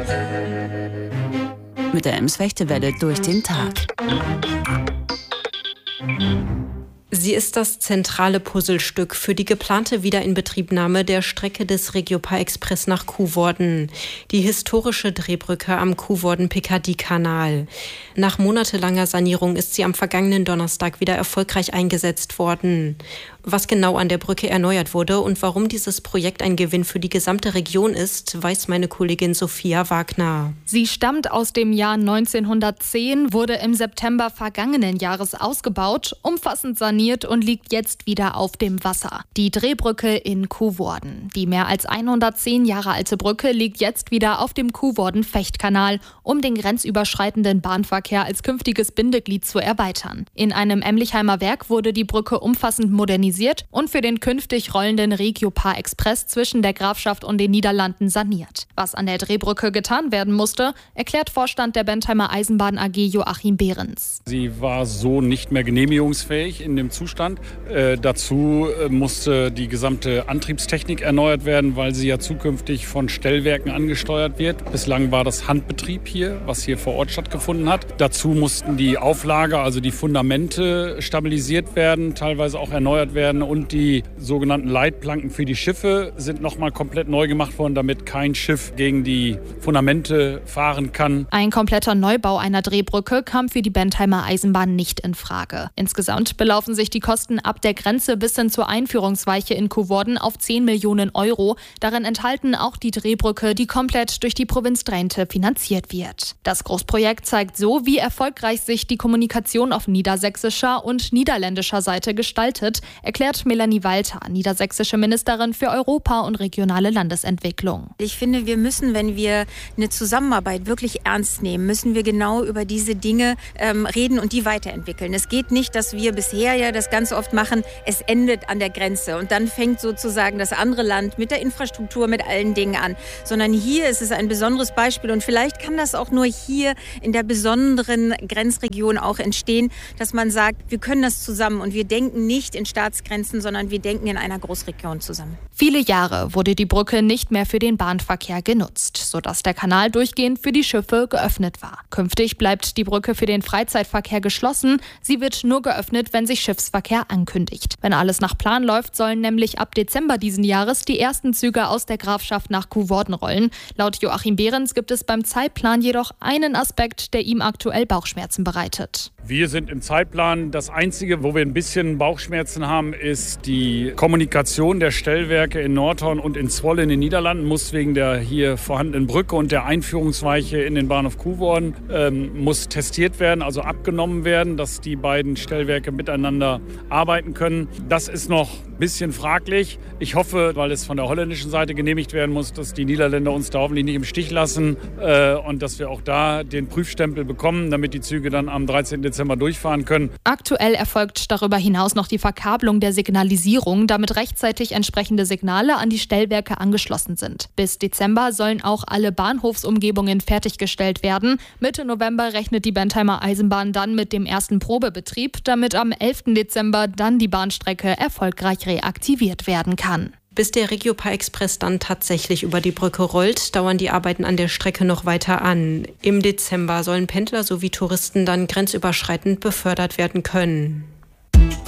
Mit der Ems-Fechtewelle durch den Tag. Sie ist das zentrale Puzzlestück für die geplante Wiederinbetriebnahme der Strecke des Regiopa-Express nach Coevorden, die historische Drehbrücke am Coevorden-Picardie-Kanal. Nach monatelanger Sanierung ist sie am vergangenen Donnerstag wieder erfolgreich eingesetzt worden. Was genau an der Brücke erneuert wurde und warum dieses Projekt ein Gewinn für die gesamte Region ist, weiß meine Kollegin Sophia Wagner. Sie stammt aus dem Jahr 1910, wurde im September vergangenen Jahres ausgebaut, umfassend saniert und liegt jetzt wieder auf dem Wasser. Die Drehbrücke in Coevorden. Die mehr als 110 Jahre alte Brücke liegt jetzt wieder auf dem Coevorden-Fechtkanal, um den grenzüberschreitenden Bahnverkehr als künftiges Bindeglied zu erweitern. In einem Emlichheimer Werk wurde die Brücke umfassend modernisiert und für den künftig rollenden Regiopa-Express zwischen der Grafschaft und den Niederlanden saniert. Was an der Drehbrücke getan werden musste, erklärt Vorstand der Bentheimer Eisenbahn AG Joachim Behrens. Sie war so nicht mehr genehmigungsfähig in dem Zustand. Dazu musste die gesamte Antriebstechnik erneuert werden, weil sie ja zukünftig von Stellwerken angesteuert wird. Bislang war das Handbetrieb hier, was hier vor Ort stattgefunden hat. Dazu mussten die Auflager, also die Fundamente, stabilisiert werden, teilweise auch erneuert werden. Und die sogenannten Leitplanken für die Schiffe sind nochmal komplett neu gemacht worden, damit kein Schiff gegen die Fundamente fahren kann. Ein kompletter Neubau einer Drehbrücke kam für die Bentheimer Eisenbahn nicht in Frage. Insgesamt belaufen sich die Kosten ab der Grenze bis hin zur Einführungsweiche in Coevorden auf 10 Millionen Euro. Darin enthalten auch die Drehbrücke, die komplett durch die Provinz Drenthe finanziert wird. Das Großprojekt zeigt so, wie erfolgreich sich die Kommunikation auf niedersächsischer und niederländischer Seite gestaltet, erklärt Melanie Walter, niedersächsische Ministerin für Europa und regionale Landesentwicklung. Ich finde, wir müssen, wenn wir eine Zusammenarbeit wirklich ernst nehmen, müssen wir genau über diese Dinge reden und die weiterentwickeln. Es geht nicht, dass wir bisher ja das ganz oft machen, es endet an der Grenze und dann fängt sozusagen das andere Land mit der Infrastruktur, mit allen Dingen an, sondern hier ist es ein besonderes Beispiel und vielleicht kann das auch nur hier in der besonderen Grenzregion auch entstehen, dass man sagt, wir können das zusammen und wir denken nicht in Staatsgrenzen, sondern wir denken in einer Großregion zusammen. Viele Jahre wurde die Brücke nicht mehr für den Bahnverkehr genutzt, sodass der Kanal durchgehend für die Schiffe geöffnet war. Künftig bleibt die Brücke für den Freizeitverkehr geschlossen. Sie wird nur geöffnet, wenn sich Schiffsverkehr ankündigt. Wenn alles nach Plan läuft, sollen nämlich ab Dezember diesen Jahres die ersten Züge aus der Grafschaft nach Coevorden rollen. Laut Joachim Behrens gibt es beim Zeitplan jedoch einen Aspekt, der ihm aktuell Bauchschmerzen bereitet. Wir sind im Zeitplan. Das Einzige, wo wir ein bisschen Bauchschmerzen haben, ist die Kommunikation der Stellwerke in Nordhorn und in Zwolle in den Niederlanden. Muss wegen der hier vorhandenen Brücke und der Einführungsweiche in den Bahnhof Coevorden muss testiert werden, also abgenommen werden, dass die beiden Stellwerke miteinander arbeiten können. Das ist noch ein bisschen fraglich. Ich hoffe, weil es von der holländischen Seite genehmigt werden muss, dass die Niederländer uns da hoffentlich nicht im Stich lassen und dass wir auch da den Prüfstempel bekommen, damit die Züge dann am 13. Dezember durchfahren können. Aktuell erfolgt darüber hinaus noch die Verkabelung der Signalisierung, damit rechtzeitig entsprechende Signale an die Stellwerke angeschlossen sind. Bis Dezember sollen auch alle Bahnhofsumgebungen fertiggestellt werden. Mitte November rechnet die Bentheimer Eisenbahn dann mit dem ersten Probebetrieb, damit am 11. Dezember dann die Bahnstrecke erfolgreich reaktiviert werden kann. Bis der Regiopa-Express dann tatsächlich über die Brücke rollt, dauern die Arbeiten an der Strecke noch weiter an. Im Dezember sollen Pendler sowie Touristen dann grenzüberschreitend befördert werden können.